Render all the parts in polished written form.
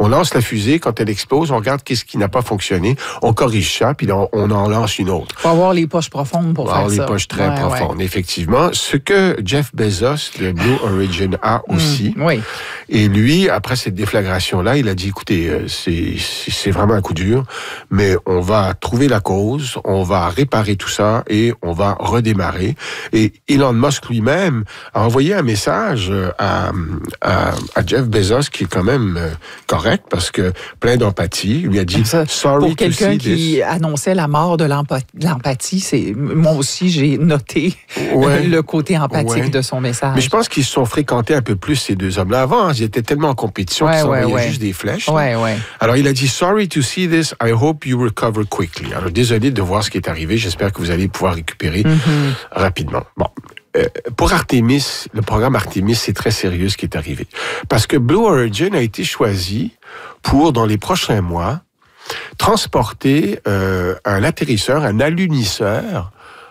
On lance la fusée, quand elle explose, on regarde qu'est-ce qui n'a pas fonctionné, on corrige ça, puis on en lance une autre. Faut avoir les poches profondes pour faire ça. Les poches très profondes, effectivement. Ce que Jeff Bezos de Blue Origin a aussi. Oui. Et lui, après cette déflagration-là, il a dit, écoutez, c'est vraiment un coup dur, mais on va trouver la cause, on va réparer tout ça et on va redémarrer. Et Elon Musk lui-même a envoyé un message à Jeff Bezos qui est quand même correct parce que plein d'empathie. Il lui a dit, sorry pour quelqu'un qui annonçait la mort de l'empathie, moi aussi j'ai noté le côté empathique de son message. Mais je pense qu'ils se sont fréquentés un peu plus ces deux hommes-là avant. Ils étaient tellement en compétition qu'ils s'envoyaient juste des flèches. Alors il a dit, sorry to see this, I hope you recover quickly. Alors désolé de voir ce qui est arrivé, j'espère que vous allez pouvoir récupérer rapidement. Bon. Pour Artemis, le programme Artemis, c'est très sérieux ce qui est arrivé. Parce que Blue Origin a été choisi pour, dans les prochains mois, transporter un atterrisseur, un alunisseur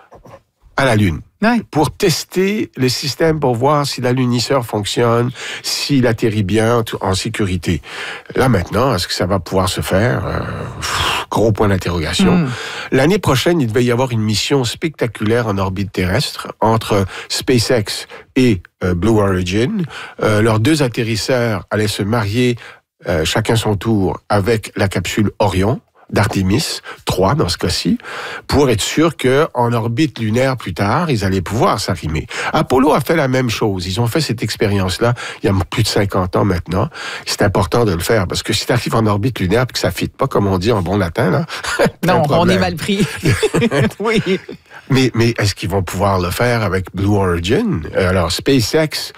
à la Lune. Pour tester le système, pour voir si l'alunisseur fonctionne, s'il atterrit bien, en sécurité. Là, maintenant, est-ce que ça va pouvoir se faire? Gros point d'interrogation. L'année prochaine, il devait y avoir une mission spectaculaire en orbite terrestre entre SpaceX et Blue Origin. Leurs deux atterrisseurs allaient se marier chacun son tour avec la capsule Orion d'Artemis 3 dans ce cas-ci, pour être sûr qu'en orbite lunaire plus tard, ils allaient pouvoir s'arrimer. Apollo a fait la même chose. Ils ont fait cette expérience-là il y a plus de 50 ans maintenant. C'est important de le faire, parce que si tu arrives en orbite lunaire et que ça ne fit pas, comme on dit en bon latin, là, non, on est mal pris. Oui. Mais est-ce qu'ils vont pouvoir le faire avec Blue Origin? Alors, SpaceX,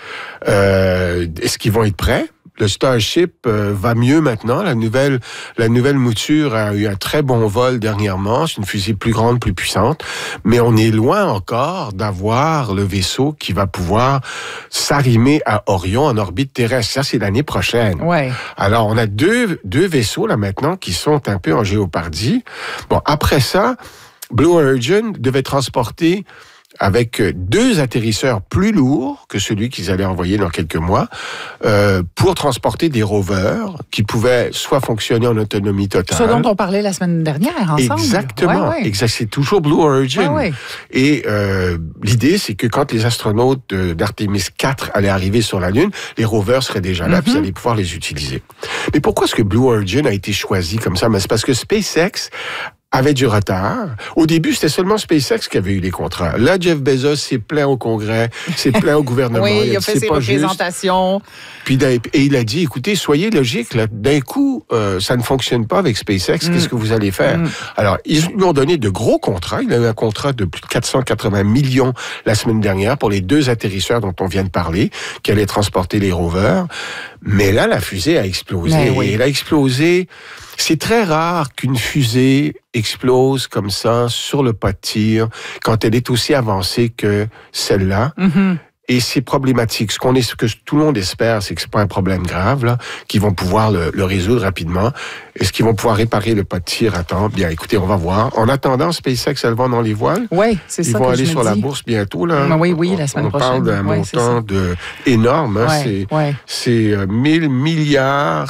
est-ce qu'ils vont être prêts? Le Starship va mieux maintenant. La nouvelle mouture a eu un très bon vol dernièrement. C'est une fusée plus grande, plus puissante. Mais on est loin encore d'avoir le vaisseau qui va pouvoir s'arrimer à Orion en orbite terrestre. Ça, c'est l'année prochaine. Alors, on a deux vaisseaux là maintenant qui sont un peu en géopardie. Bon, après ça, Blue Origin devait transporter avec deux atterrisseurs plus lourds que celui qu'ils allaient envoyer dans quelques mois, pour transporter des rovers qui pouvaient soit fonctionner en autonomie totale. Ce dont on parlait la semaine dernière ensemble. Exactement. Exact. C'est toujours Blue Origin. Et l'idée, c'est que quand les astronautes d'Artemis 4 allaient arriver sur la Lune, les rovers seraient déjà là, puis ils allaient pouvoir les utiliser. Mais pourquoi est-ce que Blue Origin a été choisi comme ça? Mais c'est parce que SpaceX avait du retard. Au début, c'était seulement SpaceX qui avait eu les contrats. Là, Jeff Bezos s'est plaint au Congrès, s'est plaint au gouvernement. Il a fait ses représentations. Puis, et il a dit, écoutez, soyez logique, là, d'un coup, ça ne fonctionne pas avec SpaceX, qu'est-ce que vous allez faire? Alors, ils lui ont donné de gros contrats. Il a eu un contrat de plus de 480 millions la semaine dernière pour les deux atterrisseurs dont on vient de parler, qui allaient transporter les rovers. Mais là, la fusée a explosé. Et elle a explosé. C'est très rare qu'une fusée explose comme ça sur le pas de tir quand elle est aussi avancée que celle-là. Et c'est problématique. Ce que tout le monde espère, c'est que c'est pas un problème grave, là, qu'ils vont pouvoir le résoudre rapidement. Est-ce qu'ils vont pouvoir réparer le pas de tir à temps? Bien, écoutez, on va voir. En attendant, SpaceX, elles vont dans les voiles. Oui, c'est ça. Ils vont aller sur la bourse bientôt, là. Oui, la semaine prochaine. On parle d'un montant énorme, hein. C'est 1000 milliards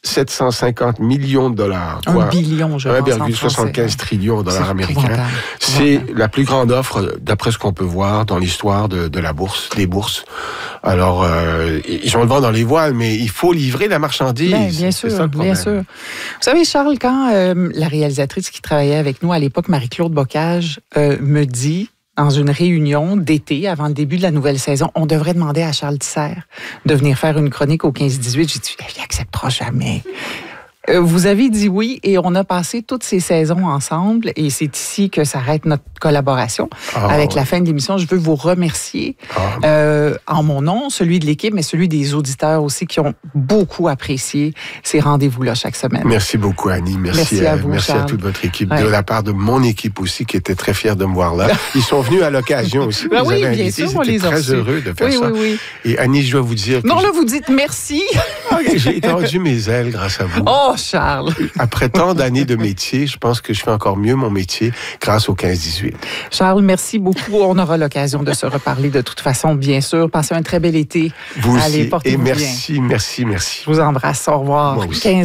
750 millions de dollars. 1 billion, je pense. 1,75 trillion de dollars américains. C'est la plus grande offre, d'après ce qu'on peut voir, dans l'histoire de la bourse, des bourses. Alors, ils ont le vent dans les voiles, mais il faut livrer la marchandise. Bien sûr, bien sûr. Vous savez, Charles, quand la réalisatrice qui travaillait avec nous à l'époque, Marie-Claude Bocage, me dit, dans une réunion d'été, avant le début de la nouvelle saison, on devrait demander à Charles Tisser de venir faire une chronique au 15-18. J'ai dit, il n'acceptera jamais. Vous avez dit oui et on a passé toutes ces saisons ensemble et c'est ici que s'arrête notre collaboration. Avec la fin de l'émission, je veux vous remercier en mon nom, celui de l'équipe, mais celui des auditeurs aussi qui ont beaucoup apprécié ces rendez-vous-là chaque semaine. Merci beaucoup, Annie. Merci à vous, merci Charles. À toute votre équipe. De la part de mon équipe aussi, qui était très fière de me voir là. Ils sont venus à l'occasion aussi. Oui, bien sûr, on les a très heureux de faire ça. Oui. Et Annie, je dois vous dire... Non, là, vous dites merci. J'ai étendu mes ailes grâce à vous. Oh, Charles! Après tant d'années de métier, je pense que je fais encore mieux mon métier grâce au 15-18. Charles, merci beaucoup. On aura l'occasion de se reparler de toute façon, bien sûr. Passez un très bel été. Vous aussi. Allez, portez-vous bien. Merci. Je vous embrasse. Au revoir. Moi aussi.